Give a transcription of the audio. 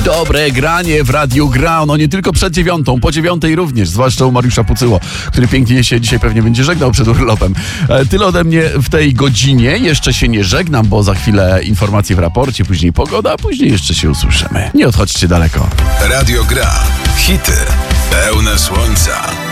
dobre granie w Radiu Gra. No nie tylko przed 9, po 9 również, zwłaszcza u Mariusza Pucyło, który pięknie się dzisiaj pewnie będzie żegnał przed urlopem. Tyle ode mnie w tej godzinie. Jeszcze się nie żegnam, bo za chwilę informacje w raporcie, później pogoda, a później jeszcze się usłyszymy. Nie odchodźcie daleko. Radio Gra. Hity pełne słońca.